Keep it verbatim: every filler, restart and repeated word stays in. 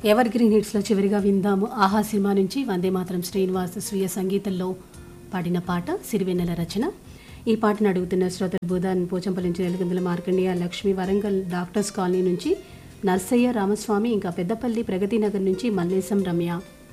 Ever green హిట్స్లో చివరిగా విందాము ఆహా సినిమా నుంచి వందే మాతరం శ్రీనివాస్ స్వీయ సంగీతంలో పాడిన పాట సిరివెన్నెల రచన. ఈ పాటను అడుగుతున్న శ్రోతలు భూదాన్ పోచంపల్లి నుంచి నెలకొందల మార్కండేయ లక్ష్మి, వరంగల్ డాక్టర్స్ కాలనీ నుంచి నర్సయ్య రామస్వామి, ఇంకా పెద్దపల్లి ప్రగతి నగర్ నుంచి మల్లేశం రమ్య.